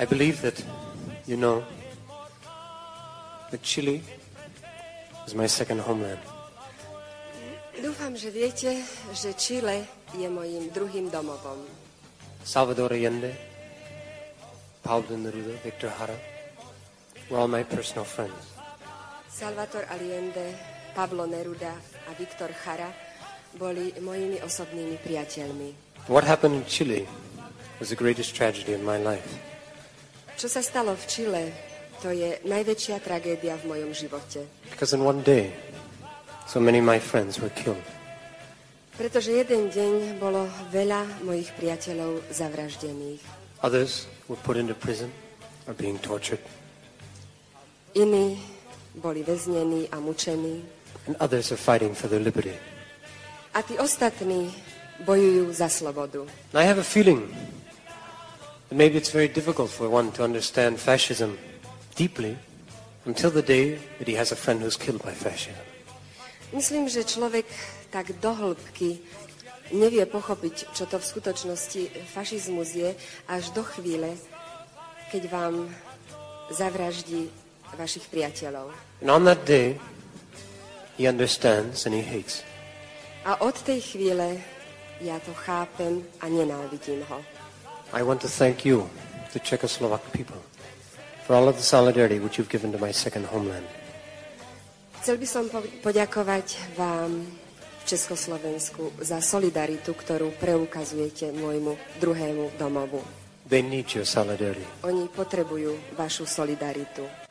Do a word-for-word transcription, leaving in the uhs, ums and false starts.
I believe that you know that Chile is my second homeland. Dúfam, že viete, že Čile je mojím druhým domovom. Salvador Allende, Pablo Neruda, Victor Jara were all my personal friends. Salvador Allende, Pablo Neruda a Victor Jara boli mojimi osobnými priateľmi. What happened in Chile was the greatest tragedy of my life. Čo sa stalo v Čile, to je najväčšia tragédia v mojom živote. Because in one day, so many of my friends were killed. Pretože jeden deň bolo veľa mojich priateľov zavraždených. Others were put into prison or being tortured. Iní boli väznení a mučení. And others are fighting for their liberty. A tí ostatní bojujú za slobodu. And I have a feeling that maybe it's very difficult for one to understand fascism deeply until the day that he has a friend who's killed by fascism. Myslím, že človek tak do hĺbky nevie pochopiť, čo to v skutočnosti fašizmus je, až do chvíle, keď vám zavraždí vašich priateľov. And on that day, he understands and he hates. A od tej chvíle ja to chápem a nenávidím ho. I want to thank you, the Czechoslovak people, for all of the solidarity which you've given to my second homeland. Chcel by som po- poďakovať vám v Československu za solidaritu, ktorú preukazujete môjmu druhému domovu. They need your solidarity. Oni potrebujú vašu solidaritu.